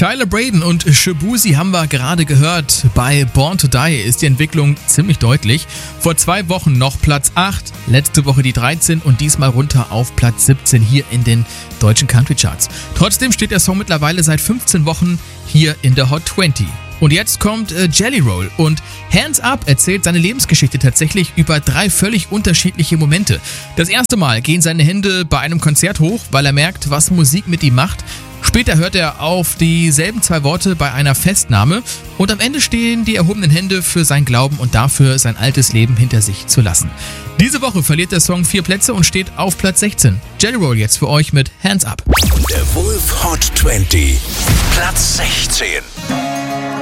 Tyler Braden und Shaboozey haben wir gerade gehört. Bei Born to Die ist die Entwicklung ziemlich deutlich. Vor 2 Wochen noch Platz 8, letzte Woche die 13 und diesmal runter auf Platz 17 hier in den deutschen Country Charts. Trotzdem steht der Song mittlerweile seit 15 Wochen hier in der Hot 20. Und jetzt kommt Jelly Roll und Hands Up erzählt seine Lebensgeschichte tatsächlich über 3 völlig unterschiedliche Momente. Das erste Mal gehen seine Hände bei einem Konzert hoch, weil er merkt, was Musik mit ihm macht. Später hört er auf dieselben 2 Worte bei einer Festnahme und am Ende stehen die erhobenen Hände für sein Glauben und dafür, sein altes Leben hinter sich zu lassen. Diese Woche verliert der Song 4 Plätze und steht auf Platz 16. Jelly Roll jetzt für euch mit Hands Up. Der Wolf Hot 20, Platz 16.